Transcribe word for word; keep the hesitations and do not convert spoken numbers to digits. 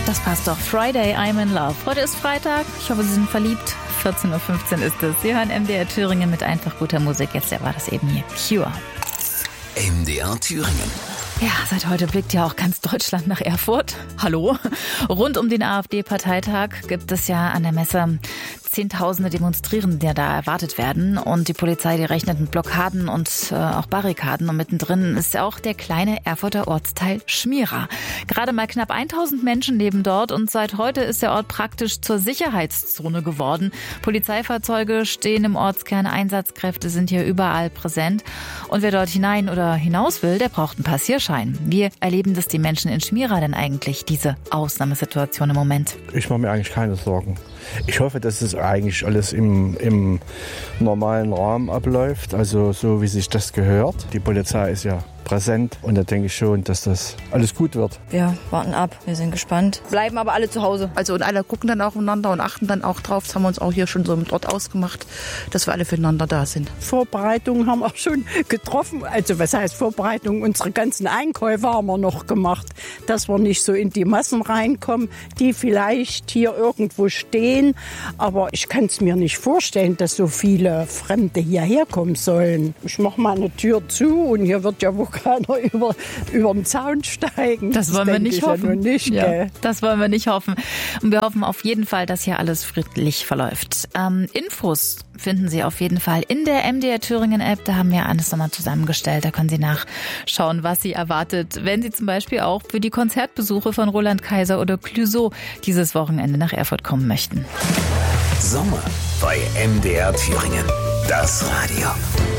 Das passt doch. Friday, I'm in love. Heute ist Freitag. Ich hoffe, Sie sind verliebt. vierzehn Uhr fünfzehn ist es. Sie hören M D R Thüringen mit einfach guter Musik. Jetzt war das eben hier. Cure. M D R Thüringen. Ja, seit heute blickt ja auch ganz Deutschland nach Erfurt. Hallo. Rund um den AfD-Parteitag gibt es ja an der Messe Zehntausende Demonstrierende, die da erwartet werden. Und die Polizei, die rechnet mit Blockaden und äh, auch Barrikaden. Und mittendrin ist ja auch der kleine Erfurter Ortsteil Schmira. Gerade mal knapp tausend Menschen leben dort. Und seit heute ist der Ort praktisch zur Sicherheitszone geworden. Polizeifahrzeuge stehen im Ortskern, Einsatzkräfte sind hier überall präsent. Und wer dort hinein oder hinaus will, der braucht einen Passierschein. Wie erleben das die Menschen in Schmira denn eigentlich, diese Ausnahmesituation im Moment? Ich mache mir eigentlich keine Sorgen. Ich hoffe, dass es eigentlich alles im, im normalen Rahmen abläuft, also so wie sich das gehört. Die Polizei ist ja präsent und da denke ich schon, dass das alles gut wird. Wir warten ab, wir sind gespannt, bleiben aber alle zu Hause. Also und alle gucken dann auch aufeinander und achten dann auch drauf. Das haben wir uns auch hier schon so im Ort ausgemacht, dass wir alle füreinander da sind. Vorbereitungen haben wir auch schon getroffen. Also was heißt Vorbereitung? Unsere ganzen Einkäufe haben wir noch gemacht, dass wir nicht so in die Massen reinkommen, die vielleicht hier irgendwo stehen. Aber ich kann es mir nicht vorstellen, dass so viele Fremde hierher kommen sollen. Ich mache mal eine Tür zu und hier wird ja wohl keiner über, über den Zaun steigen. Das wollen wir nicht hoffen. Ja nicht, ja, das wollen wir nicht hoffen. Und wir hoffen auf jeden Fall, dass hier alles friedlich verläuft. Ähm, Infos finden Sie auf jeden Fall in der M D R Thüringen App. Da haben wir alles nochmal zusammengestellt. Da können Sie nachschauen, was Sie erwartet, wenn Sie zum Beispiel auch für die Konzertbesuche von Roland Kaiser oder Clouseau dieses Wochenende nach Erfurt kommen möchten. Sommer bei M D R Thüringen. Das Radio.